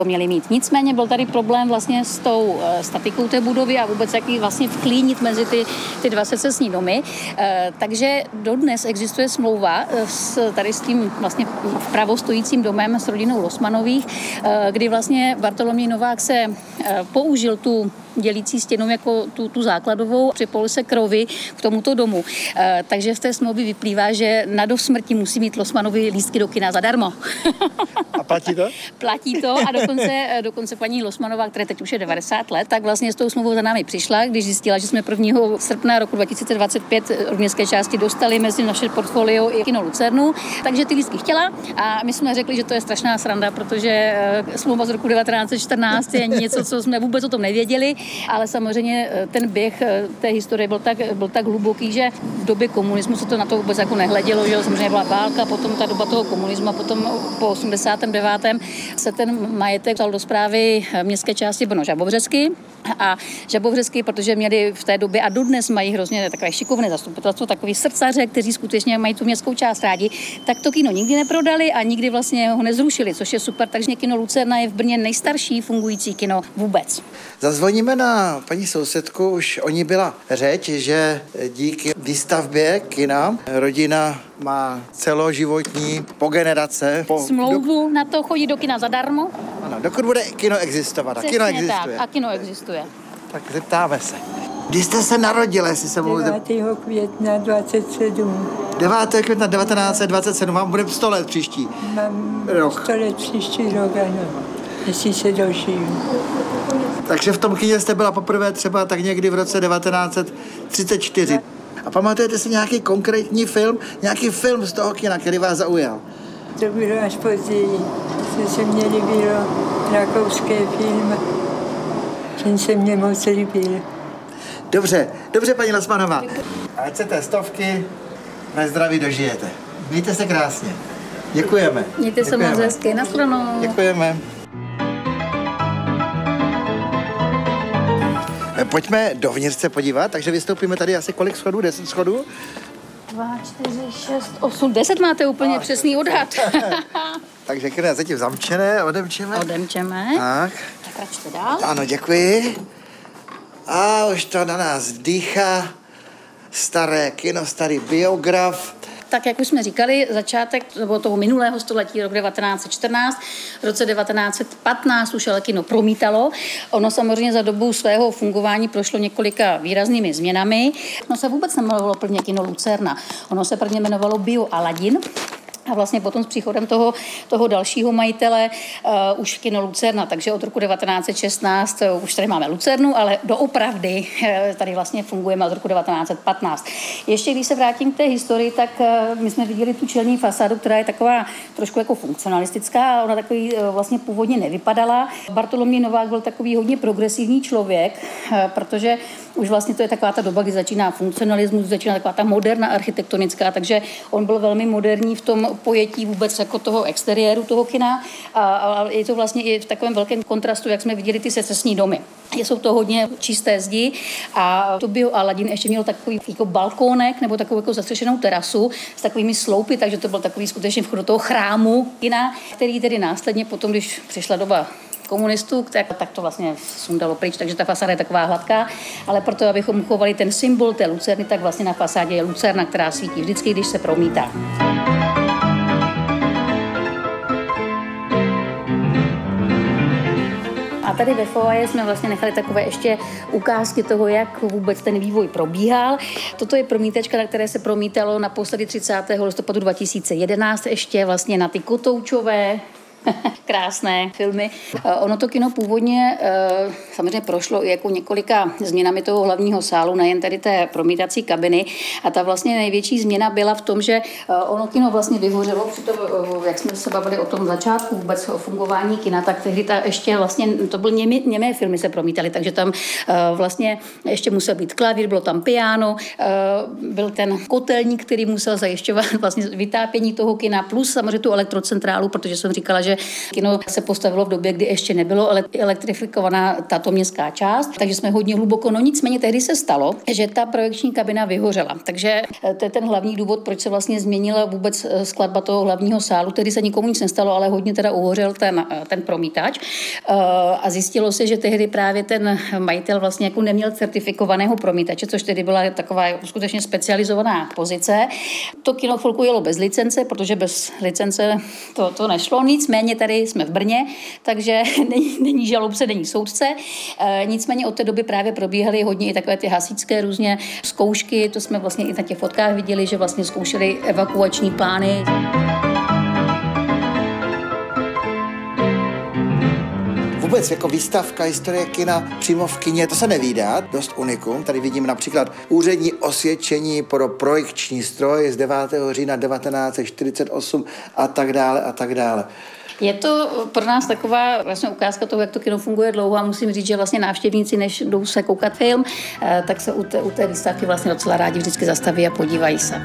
měli mít. Nicméně byl tady problém vlastně s tou statikou té budovy a vůbec jak ji vlastně vklínit mezi ty dva secesní domy. Takže dodnes existuje smlouva tady s tím vlastně vpravo stojícím domem s rodinou Losmanových, kdy vlastně Bartoloměj Novák se použil tu dělící stěnu jako tu základovou, připojil se k rovi k tomuto domu. Takže z té smlouvy vyplývá, že na dosmrti musí mít Losmanovi lístky do kina zadarmo. A platí to? Platí to a dokonce paní Losmanová, která teď už je 90 let, tak vlastně s tou smlouvou za námi přišla, když zjistila, že jsme 1. srpna roku 2025 v městské části dostali mezi naše portfolio i kino Lucernu, takže ty lístky chtěla a my jsme řekli, že to je strašná sranda, protože smlouva z roku 1914 je něco, co jsme vůbec o tom nevěděli, ale samozřejmě ten běh té historie byl tak hluboký, že v době komunismu se to na to vůbec jako nehledělo, že samozřejmě byla válka, potom ta doba toho komunismu a potom po 89. se ten majetek dal do správy městské části Brno-Žabovřesky a Žabovřesky, protože měli v té době a dodnes mají hrozně takové šikovné zastupitelstvo, takový srdcaře, kteří skutečně mají tu městskou část rádi, tak to kino nikdy neprodali a nikdy vlastně ho nezrušili, což je super, takže kino Lucerna je v Brně nejstarší fungující kino vůbec. Zazvoníme na paní sousedku, už o ní byla řeč, že díky výstavbě kina rodina má celoživotní po generace. Smlouvu na to chodí do kina zadarmo. Ano, dokud bude kino existovat. A kino existuje. Tak, a kino existuje. Tak zeptáme se. Kdy jste se narodila, jestli se mohu 9. května 27. 9. května 1927, vám bude 100 let příští Mám rok. 100 let příští rok, ano. Jestli se dožiju. Takže v tom kině jste byla poprvé třeba tak někdy v roce 1934. A pamatujete si nějaký konkrétní film, nějaký film z toho kina, který vás zaujal? To bylo až později, co se mně líbilo, rakouské film. Ten se mně moc líbil. Dobře, paní Losmanová. Ať se té 100 ve zdraví dožijete. Mějte se krásně. Děkujeme. Mějte se moc hezky, nashledanou. Děkujeme. Pojďme dovnitř se podívat, takže vystoupíme tady asi kolik schodů? 10 schodů? 2, 4, 6, 8, 10 máte úplně přesný odhad. Takže kina zatím zamčené, odemčeme. Tak. Tak račte dál. Ano, děkuji. A už to na nás dýchá. Staré kino, starý biograf. Tak, jak už jsme říkali, začátek toho minulého století, rok 1914, v roce 1915 už ale kino promítalo. Ono samozřejmě za dobu svého fungování prošlo několika výraznými změnami. Ono se vůbec nejmenovalo prvně kino Lucerna. Ono se prvně jmenovalo Bio Aladin. A vlastně potom s příchodem toho dalšího majitele už kino Lucerna, takže od roku 1916 už tady máme Lucernu, ale doopravdy tady vlastně fungujeme od roku 1915. Ještě když se vrátím k té historii, tak my jsme viděli tu čelní fasádu, která je taková trošku jako funkcionalistická, a ona takový vlastně původně nevypadala. Bartoloměj Novák byl takový hodně progresivní člověk, protože už vlastně to je taková ta doba, kdy začíná funkcionalismus, začíná taková ta moderna architektonická, takže on byl velmi moderní v tom pojetí vůbec jako toho exteriéru toho kina a je to vlastně i v takovém velkém kontrastu, jak jsme viděli ty secesní domy. Jsou to hodně čisté zdi a to Bio Aladin ještě měl takový jako balkónek nebo takovou jako zastřešenou terasu s takovými sloupy, takže to byl takový skutečně vchod do toho chrámu kina, který tedy následně potom, když přišla doba komunistů, tak to vlastně sundalo pryč, takže ta fasáda je taková hladká, ale proto, abychom uchovali ten symbol té lucerny, tak vlastně na fasádě je lucerna, která svítí vždycky, když se promítá. A tady ve foaje jsme vlastně nechali takové ještě ukázky toho, jak vůbec ten vývoj probíhal. Toto je promítačka, na které se promítalo naposledy 30. listopadu 2011 ještě vlastně na ty kotoučové krásné filmy. Ono to kino původně samozřejmě prošlo i jako několika změnami toho hlavního sálu, nejen tady té promítací kabiny. A ta vlastně největší změna byla v tom, že ono kino vlastně vyhořelo při tom, jak jsme se bavili o tom začátku vůbec o fungování kina, tak tehdy ještě vlastně, to byl němé filmy se promítaly, takže tam vlastně ještě musel být klavír, bylo tam piano, byl ten kotelník, který musel zajišťovat vlastně vytápění toho kina, plus samozřejmě tu elektrocentrálu, protože jsem říkala, že že kino se postavilo v době, kdy ještě nebylo elektrifikovaná tato městská část, takže jsme hodně hluboko. No nicméně tehdy se stalo, že ta projekční kabina vyhořela. Takže to je ten hlavní důvod, proč se vlastně změnila vůbec skladba toho hlavního sálu. Tehdy se nikomu nic nestalo, ale hodně teda uhořel ten promítač. A zjistilo se, že tehdy právě ten majitel vlastně jako neměl certifikovaného promítače, což tedy byla taková skutečně specializovaná pozice. To kino chvilku jelo bez licence, protože bez licence to nešlo. Nicméně tady jsme v Brně, takže není žalobce, není soudce. Nicméně od té doby právě probíhaly hodně i takové ty hasičské různě zkoušky. To jsme vlastně i na těch fotkách viděli, že vlastně zkoušeli evakuační plány. Vůbec jako výstavka historie kina přímo v kině, to se nevídá, dost unikum. Tady vidím například úřední osvědčení pro projekční stroj z 9. října 1948 a tak dále a tak dále. Je to pro nás taková vlastně ukázka toho, jak to kino funguje dlouho a musím říct, že vlastně návštěvníci, než jdou se koukat film, tak se u té výstavky vlastně docela rádi vždycky zastaví a podívají se.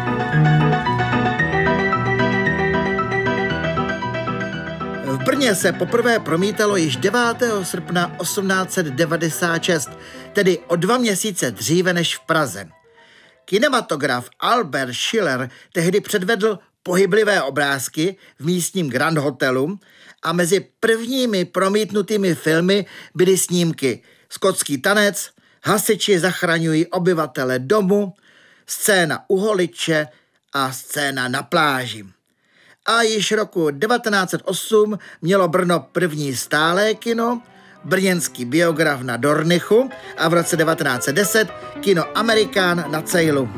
V Brně se poprvé promítalo již 9. srpna 1896, tedy o 2 měsíce dříve než v Praze. Kinematograf Albert Schiller tehdy předvedl pohyblivé obrázky v místním Grand Hotelu a mezi prvními promítnutými filmy byly snímky Skotský tanec, Hasiči zachraňují obyvatele domu, Scéna u holiče a Scéna na pláži. A již roku 1908 mělo Brno první stálé kino, brněnský biograf na Dornichu a v roce 1910 kino Amerikán na Cejlu.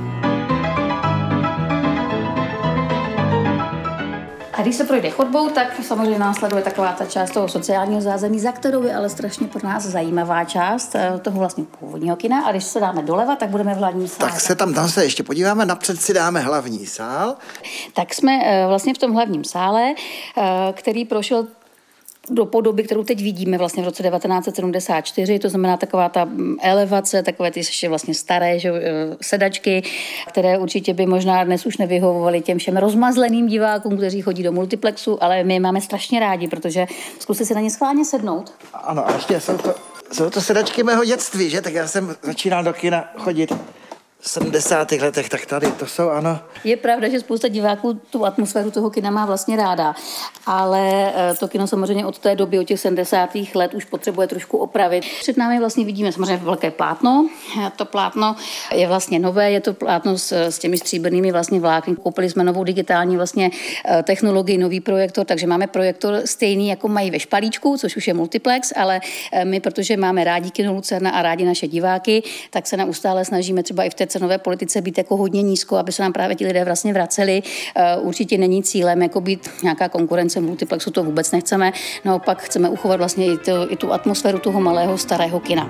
A když se projde chodbou, tak samozřejmě následuje taková ta část toho sociálního zázemí, za kterou je ale strašně pro nás zajímavá část toho vlastně původního kina. A když se dáme doleva, tak budeme v hlavním sále. Tak se tam se ještě podíváme, napřed si dáme hlavní sál. Tak jsme vlastně v tom hlavním sále, který prošel do podoby, kterou teď vidíme vlastně v roce 1974, to znamená taková ta elevace, takové ty ještě vlastně staré sedačky, které určitě by možná dnes už nevyhovovaly těm všem rozmazleným divákům, kteří chodí do multiplexu, ale my je máme strašně rádi, protože zkuste si na ně schválně sednout. Ano, a ještě jsou to sedačky mého dětství, že? Tak já jsem začínal do kina chodit v 70. letech, tak tady to jsou, ano. Je pravda, že spousta diváků tu atmosféru toho kina má vlastně ráda, ale to kino samozřejmě od té doby, od těch 70. let už potřebuje trošku opravit. Před námi vlastně vidíme samozřejmě velké plátno. To plátno je vlastně nové, je to plátno s těmi stříbrnými vlastně vlákny. Koupili jsme novou digitální vlastně technologii, nový projektor, takže máme projektor stejný, jako mají ve Špalíčku, což už je multiplex, ale my, protože máme rádi kino Lucerna a rádi naše diváky, tak se neustále snažíme třeba i v té cenové politice být jako hodně nízko, aby se nám právě ti lidé vlastně vraceli. Určitě není cílem jako být nějaká konkurence multiplexu, to vůbec nechceme. Naopak chceme uchovat vlastně i tu atmosféru toho malého starého kina.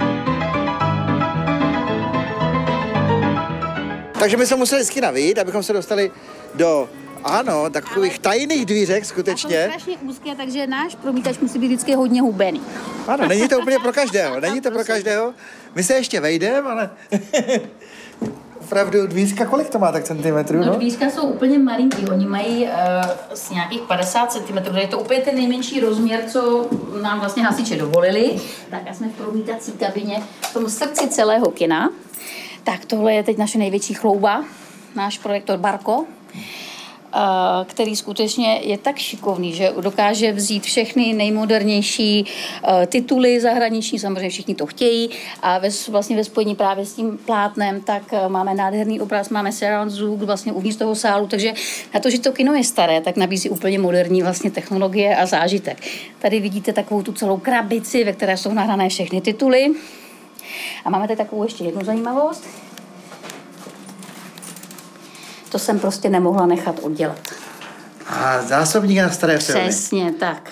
Takže my jsme museli z kina vyjít, abychom se dostali do takových tajných dvířek skutečně. A jsou strašně úzké, takže náš promítač musí být vždycky hodně hubený. Ano, není to úplně pro každého, není to pro každého. My se ještě vejdeme, ale opravdu dvířka, kolik to má tak centimetrů? No dvířka jsou úplně malinký, oni mají z nějakých 50 cm, je to úplně ten nejmenší rozměr, co nám vlastně hasiče dovolili. Tak a jsme v promítací kabině v tom srdci celého kina. Tak tohle je teď naše největší chlouba, náš projektor Barco, který skutečně je tak šikovný, že dokáže vzít všechny nejmodernější tituly zahraniční, samozřejmě všichni to chtějí a vlastně ve spojení právě s tím plátnem, tak máme nádherný obraz, máme surround zvuk vlastně uvnitř toho sálu, takže na to, že to kino je staré, tak nabízí úplně moderní vlastně technologie a zážitek. Tady vidíte takovou tu celou krabici, ve které jsou nahrané všechny tituly. A máme tady takovou ještě jednu zajímavost. To jsem prostě nemohla nechat oddělat. A zásobník na staré filmy. Přesně tak.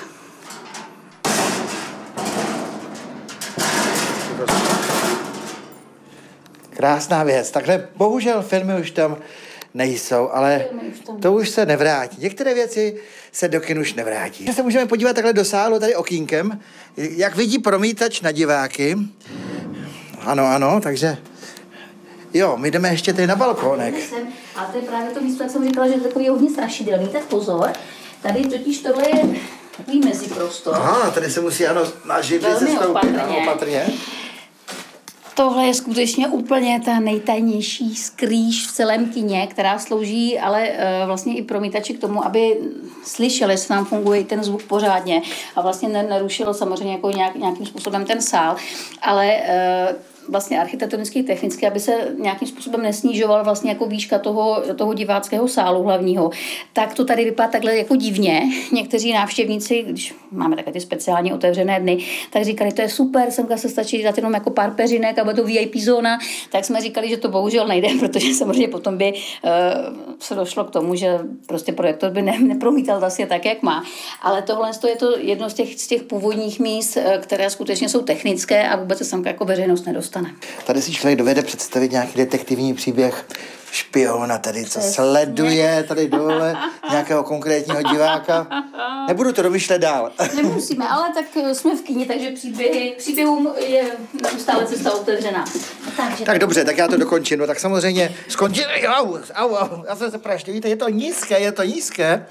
Krásná věc. Takhle bohužel filmy už tam nejsou, ale to už se nevrátí. Některé věci se do kin už nevrátí. Se můžeme podívat takhle do sálu, tady okýnkem, jak vidí promítač na diváky. Ano, takže jo, my jdeme ještě tady na balkónek. A to je právě to místo, jak jsem říkala, že je takový hodně strašidelný, tak pozor. Tady totiž tohle je takový meziprostor. Aha, tady se musí na židli se stoupit. Opatrně. Tohle je skutečně úplně ta nejtajnější skrýš v celém kině, která slouží ale vlastně i promítači k tomu, aby slyšeli, jestli nám funguje ten zvuk pořádně a vlastně nerušilo samozřejmě jako nějakým způsobem ten sál, ale vlastně architektonicky technicky, aby se nějakým způsobem nesnižoval vlastně jako výška toho diváckého sálu hlavního. Tak to tady vypadá takhle jako divně. Někteří návštěvníci, když máme takové ty speciální otevřené dny, tak říkali, to je super, semka se stačí dát jenom jako pár peřinek a bude to VIP zóna, tak jsme říkali, že to bohužel nejde, protože samozřejmě potom by se došlo k tomu, že prostě projektor by nepromítal vlastně tak, jak má. Ale tohle je to jedno z těch původních míst, které skutečně jsou technické a vůbec se semka jako veřejnost nedostane. Tady si člověk dovede představit nějaký detektivní příběh špiona tady, co sleduje tady dole nějakého konkrétního diváka. Nebudu to domýšlet dál. Nemusíme, ale tak jsme v kyni, takže příběhům je neustále cesta otevřená. Tak dobře, tak já to dokončím. No tak samozřejmě skončím. Au, já jsem se praštil. Víte, je to nízké.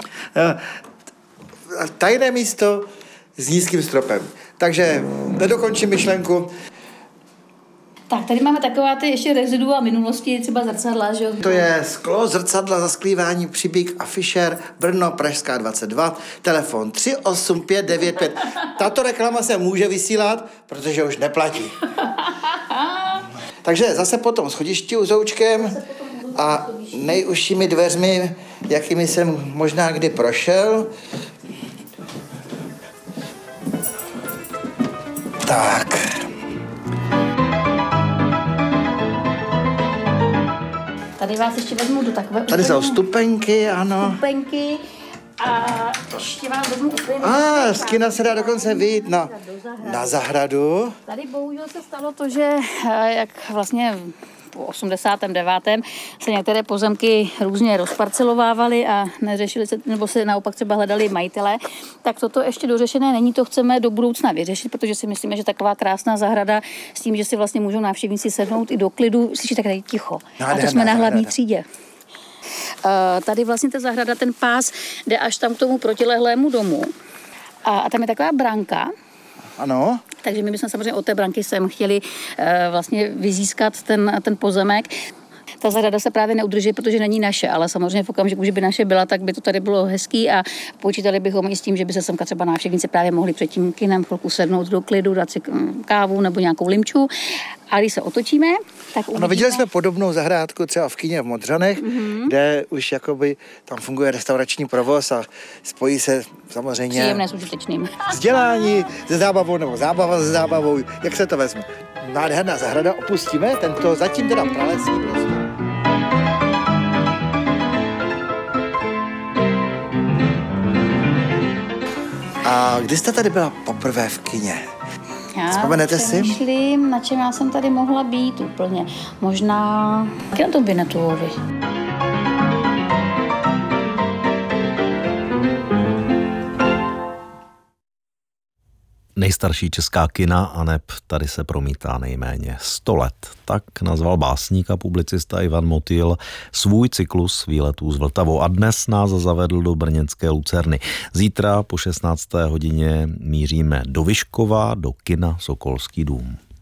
Tajné místo s nízkým stropem. Takže nedokončím myšlenku. Tak, tady máme taková ty ještě rezidua minulosti, třeba zrcadla, že jo? To je sklo, zrcadla, zasklívání, Přibík a Fischer, Brno, Pražská 22, telefon 38595. Tato reklama se může vysílat, protože už neplatí. Takže zase potom schodišti uzoučkem a nejužšími dveřmi, jakými jsem možná kdy prošel. Tak. Tady vás ještě vezmu do takové... Tady jsou stupenky, ano. Stupenky a ještě vás vezmu úplně... Z kina se dá dokonce vyjít na zahradu. Tady bohužel se stalo to, že jak vlastně po 89. se některé pozemky různě rozparcelovávaly a neřešili se, nebo se naopak třeba hledali majitelé, tak toto ještě dořešené není, to chceme do budoucna vyřešit, protože si myslíme, že taková krásná zahrada s tím, že si vlastně můžou návštěvníci sednout i do klidu, slyšíte, tak tady ticho. A to jsme na hlavní třídě. Tady vlastně ta zahrada, ten pás jde až tam k tomu protilehlému domu a tam je taková branka. Ano. Takže my bychom samozřejmě od té branky sem chtěli vlastně vyzískat ten pozemek. Ta zahrada se právě neudrží, protože není naše, ale samozřejmě v okamžiku, že by naše byla, tak by to tady bylo hezký a počítali bychom i s tím, že by se semka třeba návštěvníci právě mohli před tím kinem chvilku sednout do klidu, dát si kávu nebo nějakou limču. A když se otočíme, tak uvidíme... Viděli jsme podobnou zahrádku třeba v kině v Modřanech, kde už jakoby tam funguje restaurační provoz a spojí se samozřejmě... Příjemné s užitečným. Vzdělání se zábavou nebo zábava se zábavou, jak se to vezme. Nádherná zahrada, opustíme tento zatím teda pralesní prostor. A kdy jste tady byla poprvé v kině? Vzpomenete si? Myslím, na čem já jsem tady mohla být úplně. Možná na tom Vinetuovi. Nejstarší česká kina aneb tady se promítá nejméně 100 let. Tak nazval básník a publicista Ivan Motýl svůj cyklus výletů z Vltavou a dnes nás zavedl do brněnské Lucerny. Zítra po 16. hodině míříme do Vyškova, do kina Sokolský dům.